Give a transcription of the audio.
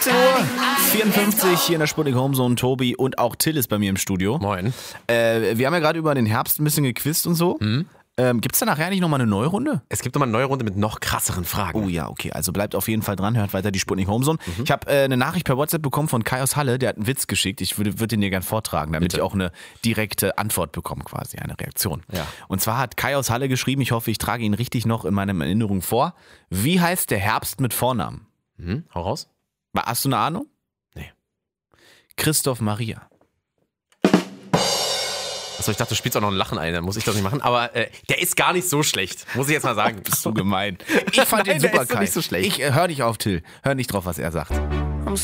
54 hier in der Sputnik Homezone. Tobi und auch Till ist bei mir im Studio. Moin. Wir haben ja gerade über den Herbst ein bisschen gequizt und so. Gibt es da nachher nicht nochmal eine neue Runde? Es gibt nochmal eine neue Runde mit noch krasseren Fragen. Oh ja, okay. Also bleibt auf jeden Fall dran, hört weiter die Sputnik Homezone. Ich habe eine Nachricht per WhatsApp bekommen von Kai aus Halle, der hat einen Witz geschickt. Ich würde den dir gerne vortragen, damit ich auch eine direkte Antwort bekomme quasi, eine Reaktion. Ja. Und zwar hat Kai aus Halle geschrieben, ich hoffe, ich trage ihn richtig noch in meiner Erinnerung vor. Wie heißt der Herbst mit Vornamen? Hau raus. Hast du eine Ahnung? Nee. Christoph Maria. Achso, ich dachte, du spielst auch noch ein Lachen ein, dann muss ich das nicht machen. Aber der ist gar nicht so schlecht, muss ich jetzt mal sagen. Bist du gemein. Ich fand Nein, den super, der ist doch Kai. nicht so schlecht. Hör nicht auf, Till. Hör nicht drauf, was er sagt.